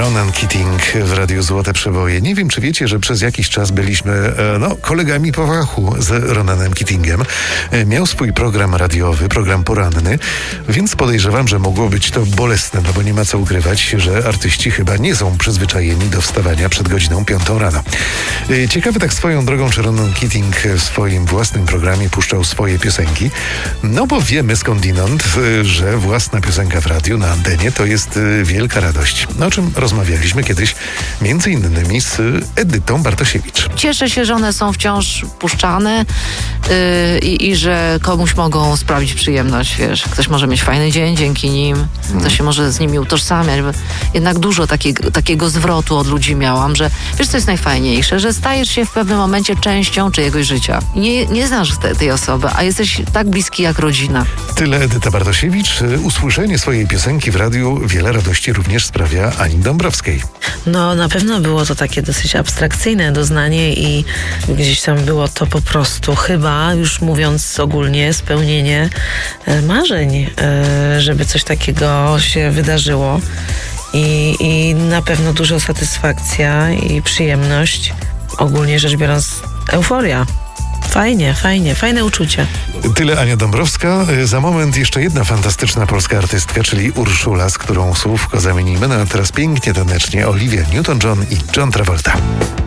Ronan Keating w Radiu Złote Przeboje. Nie wiem, czy wiecie, że przez jakiś czas byliśmy kolegami po fachu z Ronanem Keatingiem. Miał swój program radiowy, program poranny, więc podejrzewam, że mogło być to bolesne, no bo nie ma co ukrywać, że artyści chyba nie są przyzwyczajeni do wstawania przed godziną 5 rano. Ciekawe tak swoją drogą, czy Ronan Keating w swoim własnym programie puszczał swoje piosenki. No bo wiemy skądinąd, że własna piosenka w radiu na antenie to jest wielka radość. O czym rozmawialiśmy kiedyś między innymi z Edytą Bartosiewicz. Cieszę się, że one są wciąż puszczane i że komuś mogą sprawić przyjemność, wiesz. Ktoś może mieć fajny dzień dzięki nim, ktoś się może z nimi utożsamiać. Bo jednak dużo takiego zwrotu od ludzi miałam, że wiesz, co jest najfajniejsze, że stajesz się w pewnym momencie częścią czyjegoś życia. Nie znasz tej osoby, a jesteś tak bliski jak rodzina. Tyle Edyta Bartosiewicz. Usłyszenie swojej piosenki w radiu wiele radości również sprawia Ani Dąbrowskiej. No na pewno było to takie dosyć abstrakcyjne doznanie i gdzieś tam było to po prostu chyba, już mówiąc ogólnie, spełnienie marzeń, żeby coś takiego się wydarzyło i na pewno duża satysfakcja i przyjemność, ogólnie rzecz biorąc euforia. Fajne uczucie. Tyle Ania Dąbrowska. Za moment jeszcze jedna fantastyczna polska artystka, czyli Urszula, z którą słówko zamienimy. No a teraz pięknie, tanecznie Olivia Newton-John i John Travolta.